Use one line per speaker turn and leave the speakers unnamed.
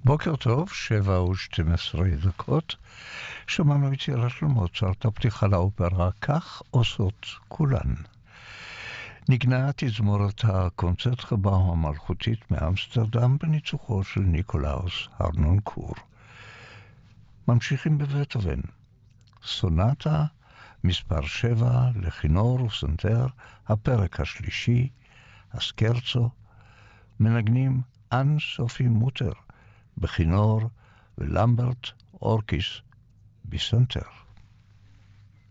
בוקר טוב, 7:12. שמענו יצירה של מוצרט, הפתיחה לאופרה, כך עושות כולן. נגנה תזמורת הקונצרט חברה המלכותית מאמסטרדם בניצוחו של ניקולאוס הרנונקור. ממשיכים בבטהובן. סונטה מספר 7 לכינור ופסנתר, הפרק השלישי, הסקרצו, מנגנים אן סופי מוטר בכינור ולמברט אורקיס בסנטר.